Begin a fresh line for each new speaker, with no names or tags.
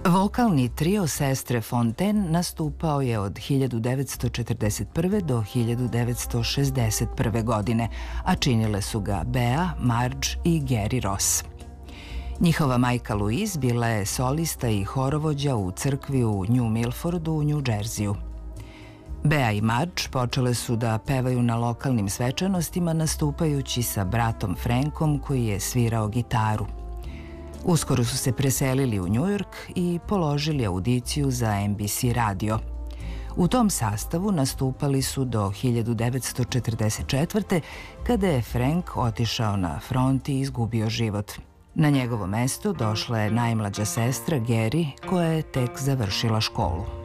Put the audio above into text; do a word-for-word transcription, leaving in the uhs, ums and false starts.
Vokalni trio sestre Fontaine nastupao je od hiljadu devetsto četrdeset prve. do hiljadu devetsto šezdeset prve. godine, a činile su ga Bea, Marge i Gary Ross. Njihova majka Louise bila je solista i horovođa u crkvi u New Milfordu u New Jerseyu. Bea i Marge počele su da pevaju na lokalnim svečanostima nastupajući sa bratom Frankom koji je svirao gitaru. Uskoro su se preselili u New York i položili audiciju za N B C radio. U tom sastavu nastupali su do hiljadu devetsto četrdeset četvrte. kada je Frank otišao na front i izgubio život. Na njegovo mesto došla je najmlađa sestra Geri koja je tek završila školu.